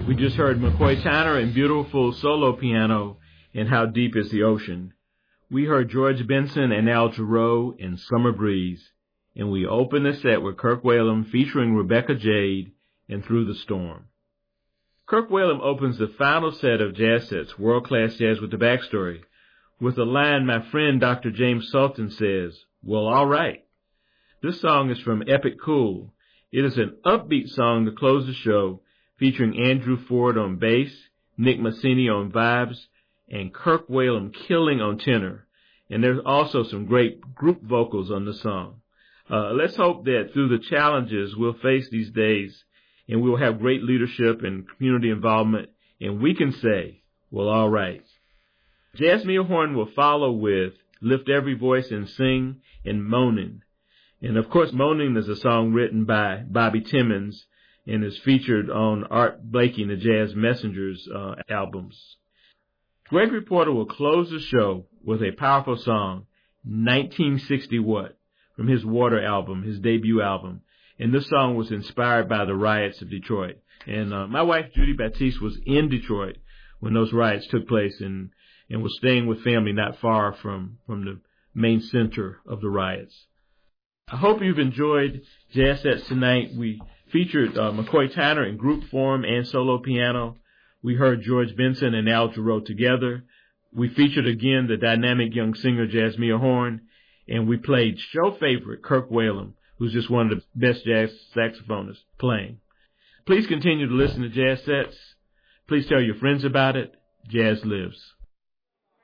We just heard McCoy Tyner and beautiful solo piano in How Deep is the Ocean. We heard George Benson and Al Jarreau in Summer Breeze. And we opened the set with Kirk Whalum featuring Rebecca Jade in Through the Storm. Kirk Whalum opens the final set of Jazz Sets, World Class Jazz with the Backstory, with a line my friend Dr. James Sultan says, "Well, all right." This song is from Epic Cool. It is an upbeat song to close the show, featuring Andrew Ford on bass, Nick Massini on vibes, and Kirk Whalum killing on tenor. And there's also some great group vocals on the song. Let's hope that through the challenges we'll face these days, and we'll have great leadership and community involvement, and we can say, well, all right. Jasmine Horn will follow with Lift Every Voice and Sing and Moanin'. And, of course, Moanin' is a song written by Bobby Timmons and is featured on Art Blakey and the Jazz Messengers albums. Gregory Porter will close the show with a powerful song, 1960 What, from his Water album, his debut album. And this song was inspired by the riots of Detroit. And my wife, Judy Baptiste, was in Detroit when those riots took place and was staying with family not far from the main center of the riots. I hope you've enjoyed Jazz Sets tonight. We featured McCoy Tyner in group form and solo piano. We heard George Benson and Al Jarreau together. We featured again the dynamic young singer Jasmine Horn, and we played show favorite Kirk Whalum, who's just one of the best jazz saxophonists playing. Please continue to listen to Jazz Sets. Please tell your friends about it. Jazz lives.